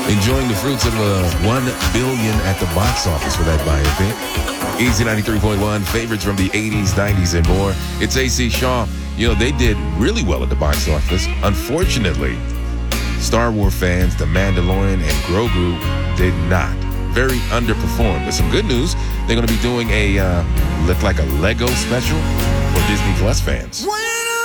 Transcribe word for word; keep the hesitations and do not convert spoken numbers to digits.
enjoying the fruits of a one billion at the box office for that biopic. Easy ninety-three point one, favorites from the eighties, nineties, and more. It's A C Shaw. You know, they did really well at the box office. Unfortunately, Star Wars fans, The Mandalorian and Grogu did not. Very underperformed. But some good news, they're going to be doing a, uh, look like a Lego special for Disney Plus fans.